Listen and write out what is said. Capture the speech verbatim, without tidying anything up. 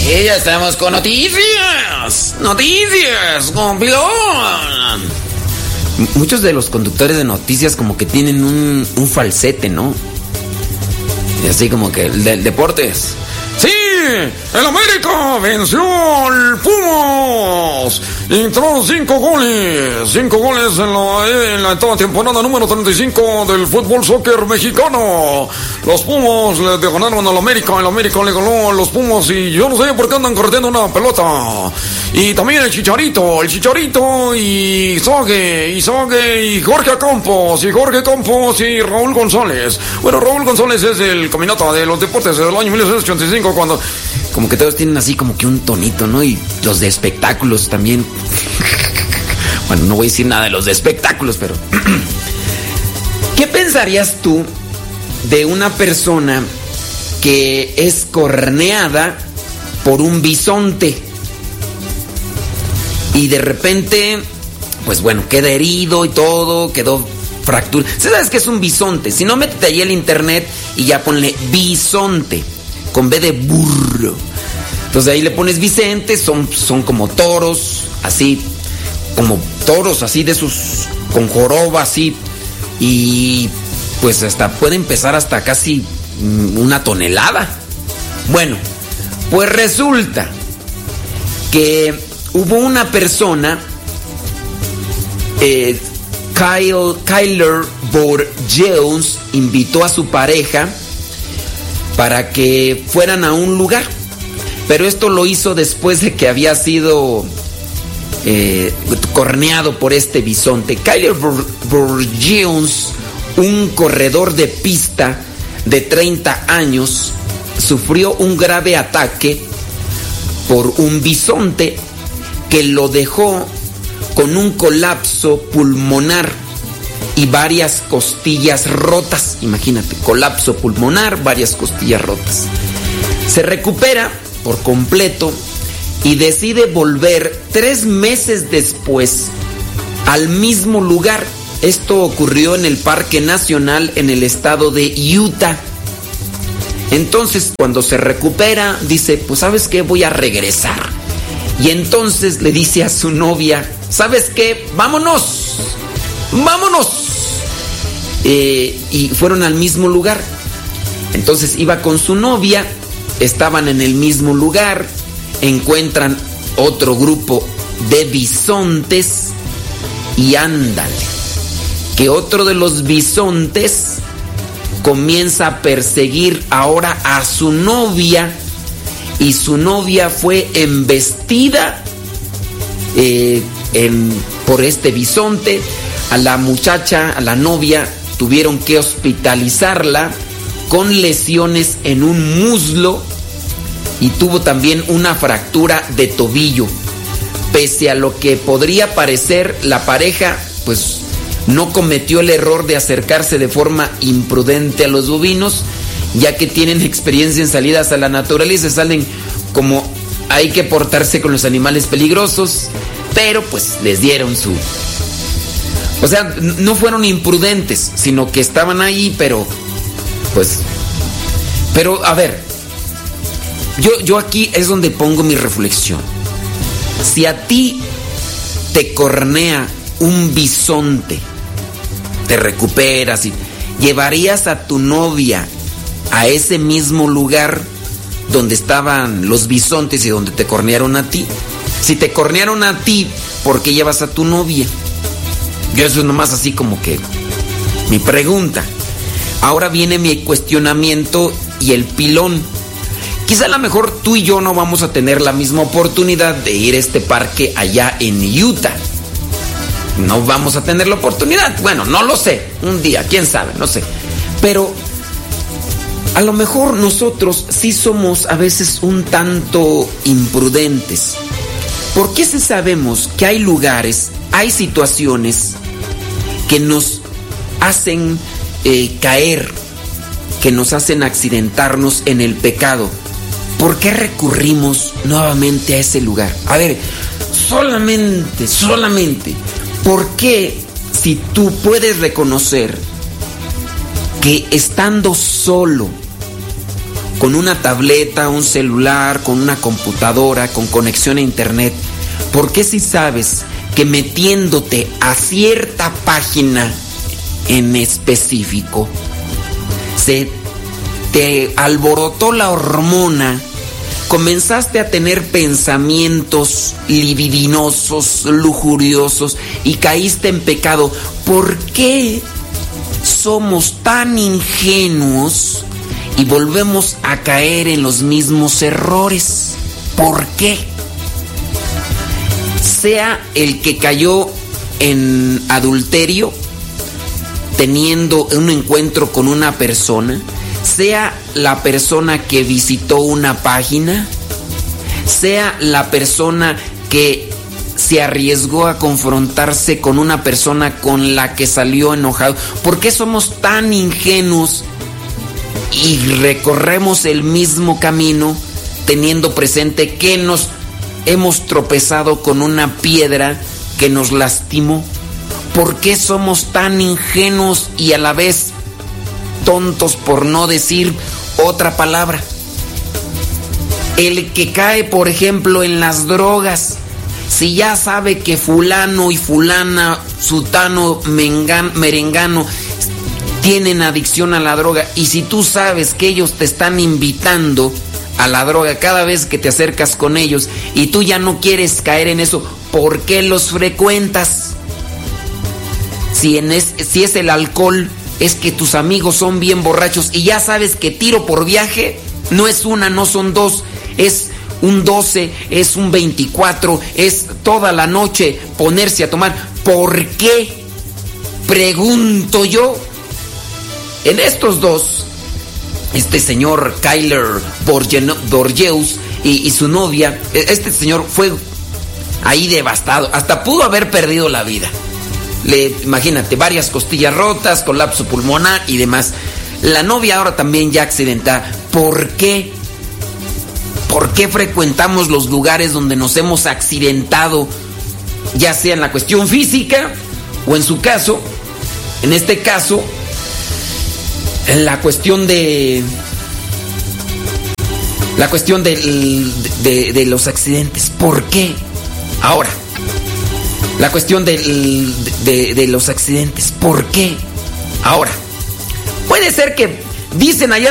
Y ya estamos con noticias. Noticias con Pilón. Muchos de los conductores de noticias como que tienen un, un falsete, ¿no? Y así como que el de deportes. Sí, el América venció al Pumas. Entró cinco goles. Cinco goles en la, en la temporada número treinta y cinco del fútbol soccer mexicano. Los Pumas le ganaron al América. El América le ganó a los Pumas. Y yo no sé por qué andan corriendo una pelota. Y también el Chicharito. El Chicharito y Sogue. Y Sogue y Jorge Campos. Y Jorge Campos y Raúl González. Bueno, Raúl González es el caminata de los deportes del año mil novecientos ochenta y cinco. Cuando como que todos tienen así como que un tonito, ¿no? Y los de espectáculos también. Bueno, no voy a decir nada de los de espectáculos, pero ¿qué pensarías tú de una persona que es corneada por un bisonte y de repente, pues bueno, queda herido y todo, quedó fractura? ¿Sabes qué es un bisonte? Si no, métete ahí al internet y ya ponle bisonte con B de burro. Entonces ahí le pones Vicente, son, son como toros, así, como toros así de esos, con joroba así, y pues hasta pueden pesar hasta casi una tonelada. Bueno, pues resulta que hubo una persona, eh, Kyle, Kyler Bourgeois, invitó a su pareja para que fueran a un lugar, pero esto lo hizo después de que había sido eh, corneado por este bisonte. Kyler Bourgeois, un corredor de pista de treinta años, sufrió un grave ataque por un bisonte que lo dejó con un colapso pulmonar y varias costillas rotas. Imagínate, colapso pulmonar, varias costillas rotas. Se recupera por completo y decide volver tres meses después al mismo lugar. Esto ocurrió en el Parque Nacional en el estado de Utah. Entonces, cuando se recupera, dice, pues ¿sabes qué? Voy a regresar. Y entonces le dice a su novia, ¿sabes qué? ¡Vámonos! ¡Vámonos! Eh, y fueron al mismo lugar. Entonces iba con su novia, estaban en el mismo lugar, encuentran otro grupo de bisontes y ándale, que otro de los bisontes comienza a perseguir ahora a su novia, y su novia fue embestida eh, en, por este bisonte. A la muchacha, a la novia, tuvieron que hospitalizarla con lesiones en un muslo y tuvo también una fractura de tobillo. Pese a lo que podría parecer, la pareja pues no cometió el error de acercarse de forma imprudente a los bovinos, ya que tienen experiencia en salidas a la naturaleza, salen como hay que portarse con los animales peligrosos, pero pues les dieron su... O sea, no fueron imprudentes, sino que estaban ahí, pero pues... Pero a ver, yo, yo aquí es donde pongo mi reflexión. Si a ti te cornea un bisonte, te recuperas y llevarías a tu novia a ese mismo lugar donde estaban los bisontes y donde te cornearon a ti. Si te cornearon a ti, ¿por qué llevas a tu novia? Yo eso es nomás así como que mi pregunta. Ahora viene mi cuestionamiento y el pilón. Quizá a lo mejor tú y yo no vamos a tener la misma oportunidad de ir a este parque allá en Utah. No vamos a tener la oportunidad. Bueno, no lo sé. Un día, quién sabe, no sé. Pero a lo mejor nosotros sí somos a veces un tanto imprudentes. ¿Por qué si sabemos que hay lugares, hay situaciones que nos hacen eh, caer, que nos hacen accidentarnos en el pecado? ¿Por qué recurrimos nuevamente a ese lugar? A ver, solamente, solamente, ¿por qué si tú puedes reconocer que estando solo con una tableta, un celular, con una computadora, con conexión a internet? ¿Por qué si sabes que metiéndote a cierta página en específico se te alborotó la hormona, comenzaste a tener pensamientos libidinosos, lujuriosos y caíste en pecado? ¿Por qué somos tan ingenuos y volvemos a caer en los mismos errores? ¿Por qué? Sea el que cayó en adulterio teniendo un encuentro con una persona, sea la persona que visitó una página, sea la persona que se arriesgó a confrontarse con una persona con la que salió enojado. ¿Por qué somos tan ingenuos y recorremos el mismo camino teniendo presente que nos hemos tropezado con una piedra que nos lastimó? ¿Por qué somos tan ingenuos y a la vez tontos, por no decir otra palabra? El que cae, por ejemplo, en las drogas, si ya sabe que fulano y fulana, sutano, mengan, merengano, tienen adicción a la droga, y si tú sabes que ellos te están invitando a la droga cada vez que te acercas con ellos y tú ya no quieres caer en eso, ¿por qué los frecuentas? Si, en es, si es el alcohol, es que tus amigos son bien borrachos y ya sabes que tiro por viaje no es una, no son dos, es un doce, es un veinticuatro, es toda la noche ponerse a tomar. ¿Por qué? Pregunto yo. En estos dos, este señor Kyler Borgeus y, y su novia, este señor fue ahí devastado, hasta pudo haber perdido la vida. Le, imagínate, varias costillas rotas, colapso pulmonar y demás. La novia ahora también ya accidentada. ¿Por qué? ¿Por qué frecuentamos los lugares donde nos hemos accidentado? Ya sea en la cuestión física o en su caso, en este caso, en la cuestión de... La cuestión de, de, de los accidentes. ¿Por qué? Ahora, la cuestión de, de, de los accidentes. ¿Por qué? Ahora, puede ser que dicen allá